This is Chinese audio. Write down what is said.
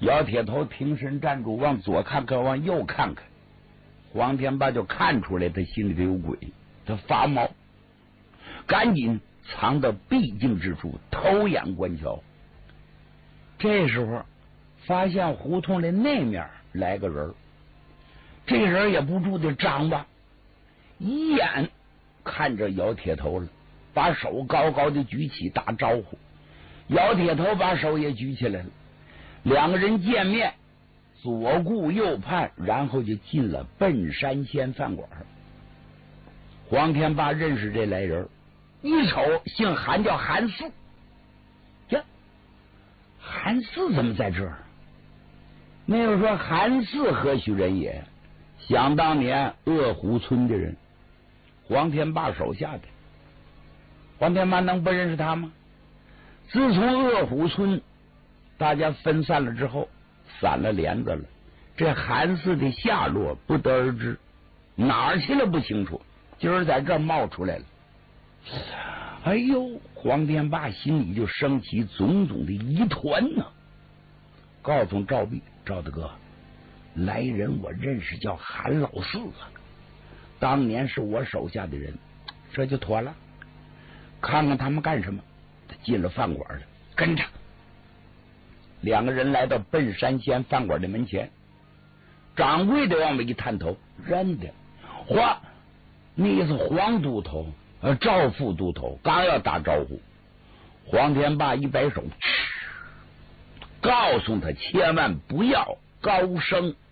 姚铁头挺身站住，往左看看，往右看看。黄天霸就看出来他心里头有鬼，他发毛，赶紧藏到必经之处，偷眼观瞧。这时候发现胡同的那面来个人，这人也不住的张吧，一眼看着姚铁头了，把手高高的举起打招呼。姚铁头把手也举起来了，两个人见面，左顾右盼，然后就进了笨山仙饭馆。黄天霸认识这来人，一瞅姓韩，叫韩四。呀，韩四怎么在这儿？没有说韩四何许人也？想当年鄂湖村的人，黄天霸手下的。黄天霸能不认识他吗？自从鄂湖村大家分散了之后，散了帘子了，这韩四的下落不得而知，哪儿去了不清楚，今儿在这儿冒出来了。哎呦，黄天霸心里就升起种种的疑团呢。告诉赵壁，赵大哥，来人我认识，叫韩老四啊，当年是我手下的人，这就妥了。看看他们干什么。他进了饭馆了，跟着两个人来到笨山仙饭馆的门前，掌柜的往外一探头，认得你是黄都头，赵副都头，刚要打招呼，黄天霸一摆手，告诉他千万不要高声